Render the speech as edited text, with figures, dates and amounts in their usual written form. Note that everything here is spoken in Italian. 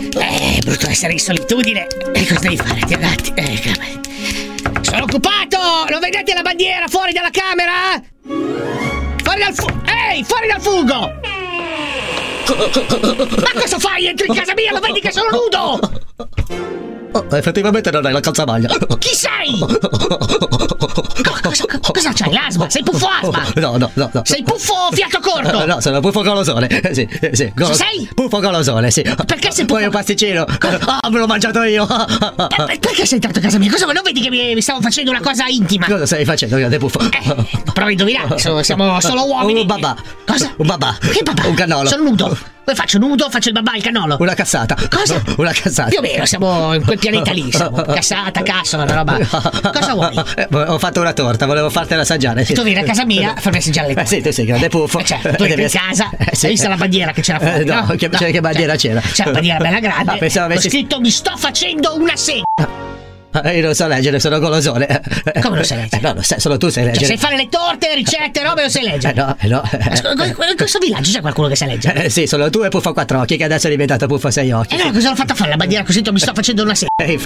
brutto essere in solitudine. E cosa devi fare? Ti adatti. Sono occupato! Non vedete la bandiera fuori dalla camera? Fuori dal Ehi, fuori dal fungo! Ma cosa fai? Entri in casa mia, lo vedi che sono nudo? Effettivamente non hai la calzamaglia. Chi sei? Cosa c'hai? L'asma? Sei puffo asma? No. Sei puffo fiato corto? No, sono puffo golosone. Sì. Sei? Puffo golosone, sì. Perché sei puffo? Poi un pasticcino. Me l'ho mangiato io. Perché sei entrato a casa mia? Cosa? Ma non vedi che mi stavo facendo una cosa intima? Cosa stai facendo, grande puffo? Prova a indovinare. Siamo solo uomini. Un babà. Cosa? Un babà. Che babà? Un cannolo. Sono nudo. Poi faccio nudo, faccio il babà, il cannolo. Una cassata. Cosa? Una cassata. Più o meno, siamo in quel pianeta lì. Siamo cassata, cassola, una roba. Cosa vuoi? Ho fatto una torta, volevo fartela assaggiare. Sì. Tu vieni a casa mia, fammi assaggiare le cose. Sì, tu sei grande puffo. Certo, tu entri in casa. Hai visto la bandiera che c'era fuori? No, che bandiera c'era? C'è la bandiera bella grande. Pensavo Ho scritto mi sto facendo una sega. Io non so leggere, sono golosone. Come non sai leggere? No, solo tu sai leggere. Sai fare le torte, ricette, robe, non sai leggere? No. In questo villaggio c'è qualcuno che sa leggere? Sì, solo tu e Puffo a 4 occhi, che adesso è diventato Puffo a 6 occhi. E allora cosa l'ho fatta fare la bandiera così? Mi sto facendo una sega.